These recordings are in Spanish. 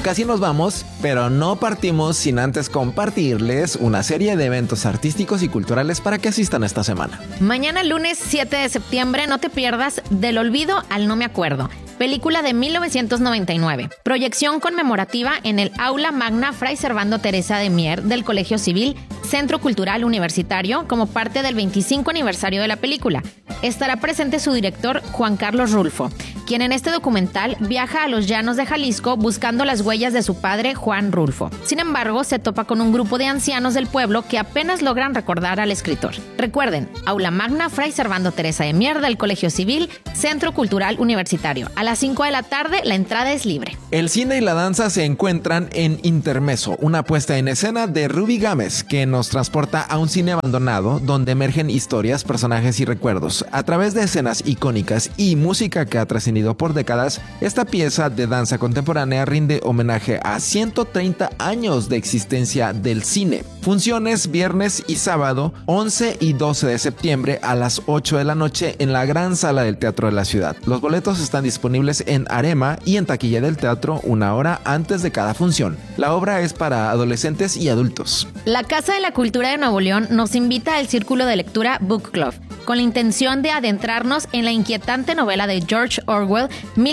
casi nos vamos, pero no partimos sin antes compartirles una serie de eventos artísticos y culturales para que asistan esta semana. Mañana lunes 7 de septiembre no te pierdas Del olvido al no me acuerdo, película de 1999. Proyección conmemorativa en el Aula Magna Fray Servando Teresa de Mier del Colegio Civil, Centro Cultural Universitario, como parte del 25 aniversario de la película. Estará presente su director, Juan Carlos Rulfo, quien en este documental viaja a los llanos de Jalisco buscando las huellas de su padre, Juan Rulfo. Sin embargo, se topa con un grupo de ancianos del pueblo que apenas logran recordar al escritor. Recuerden, Aula Magna Fray Servando Teresa de Mier del Colegio Civil, Centro Cultural Universitario. A las 5 de la tarde, la entrada es libre. El cine y la danza se encuentran en Intermeso, una puesta en escena de Ruby Gámez que nos transporta a un cine abandonado donde emergen historias, personajes y recuerdos. A través de escenas icónicas y música que ha trascendido por décadas, esta pieza de danza contemporánea rinde homenaje a 130 años de existencia del cine. Funciones viernes y sábado, 11 y 12 de septiembre a las 8 de la noche en la gran sala del Teatro de la Ciudad. Los boletos están disponibles en Arema y en taquilla del teatro una hora antes de cada función. La obra es para adolescentes y adultos. La Casa de la Cultura de Nuevo León nos invita al Círculo de Lectura Book Club, con la intención de adentrarnos en la inquietante novela de George Orwell,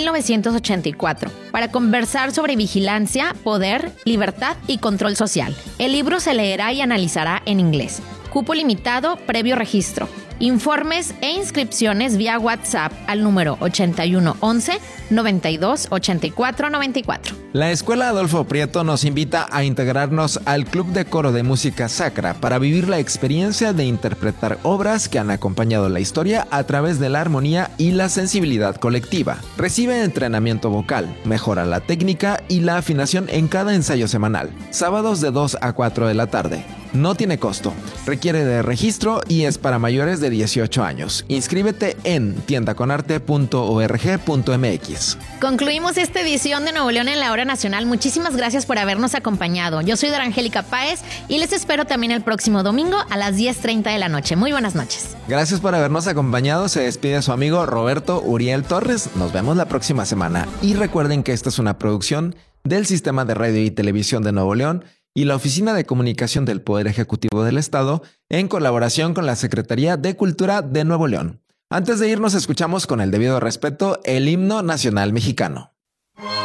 1984, para conversar sobre vigilancia, poder, libertad y control social. El libro se leerá y analizará en inglés. Cupo limitado, previo registro. Informes e inscripciones vía WhatsApp al número 8111 92 84 94. La Escuela Adolfo Prieto nos invita a integrarnos al Club de Coro de Música Sacra para vivir la experiencia de interpretar obras que han acompañado la historia a través de la armonía y la sensibilidad colectiva. Recibe entrenamiento vocal, mejora la técnica y la afinación en cada ensayo semanal. Sábados de 2 a 4 de la tarde. No tiene costo, requiere de registro y es para mayores de 18 años. Inscríbete en tiendaconarte.org.mx. Concluimos esta edición de Nuevo León en la Hora Nacional. Muchísimas gracias por habernos acompañado. Yo soy Dora Angélica Páez y les espero también el próximo domingo a las 10:30 de la noche. Muy buenas noches. Gracias por habernos acompañado. Se despide su amigo Roberto Uriel Torres. Nos vemos la próxima semana. Y recuerden que esta es una producción del Sistema de Radio y Televisión de Nuevo León y la Oficina de Comunicación del Poder Ejecutivo del Estado, en colaboración con la Secretaría de Cultura de Nuevo León. Antes de irnos, escuchamos con el debido respeto el himno nacional mexicano.